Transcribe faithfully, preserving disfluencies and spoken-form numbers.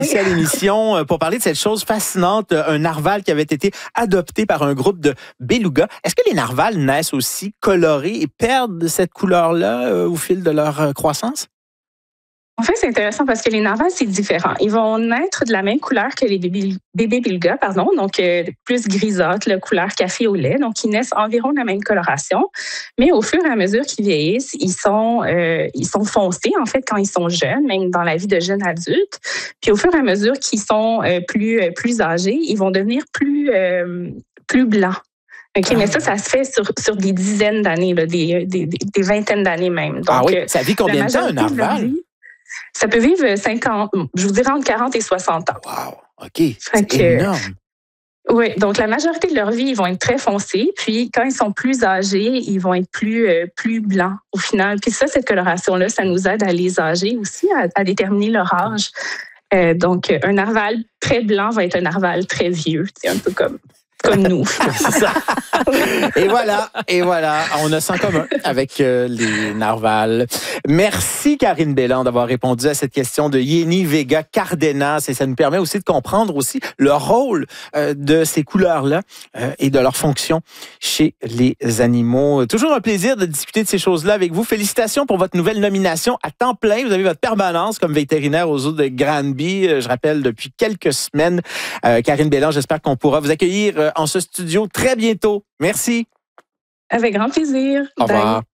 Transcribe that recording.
Ici à l'émission pour parler de cette chose fascinante, un narval qui avait été adopté par un groupe de belugas. Est-ce que les narvals naissent aussi colorés et perdent cette couleur-là euh, au fil de leur euh, croissance? En fait, c'est intéressant parce que les narvals, c'est différent. Ils vont naître de la même couleur que les bébés, bébés belugas, pardon, donc euh, plus grisâtre, la couleur café au lait. Donc, ils naissent environ de la même coloration. Mais au fur et à mesure qu'ils vieillissent, ils sont, euh, ils sont foncés, en fait, quand ils sont jeunes, même dans la vie de jeunes adultes. Puis au fur et à mesure qu'ils sont euh, plus, euh, plus âgés, ils vont devenir plus, euh, plus blancs. OK, ah. Mais ça, ça se fait sur, sur des dizaines d'années, là, des, des, des vingtaines d'années même. Donc, ah oui, ça vit combien de temps, un narval? Ça peut vivre cinquante, je vous dirais entre quarante et soixante ans. Wow, OK, c'est que, énorme. Oui, donc la majorité de leur vie, ils vont être très foncés. Puis quand ils sont plus âgés, ils vont être plus, euh, plus blancs au final. Puis ça, cette coloration-là, ça nous aide à les âger aussi, à, à déterminer leur âge. Euh, donc, un narval très blanc va être un narval très vieux. C'est un peu comme... comme nous. C'est ça. Et voilà, et voilà, on a ça en commun avec euh, les narvals. Merci Karine Bélan d'avoir répondu à cette question de Yeni Vega Cardenas et ça nous permet aussi de comprendre aussi le rôle euh, de ces couleurs-là euh, et de leur fonction chez les animaux. Toujours un plaisir de discuter de ces choses-là avec vous. Félicitations pour votre nouvelle nomination à temps plein. Vous avez votre permanence comme vétérinaire aux eaux de Granby, je rappelle, depuis quelques semaines. Euh, Karine Bélan, j'espère qu'on pourra vous accueillir euh, en ce studio très bientôt. Merci. Avec grand plaisir. Au revoir. Bye.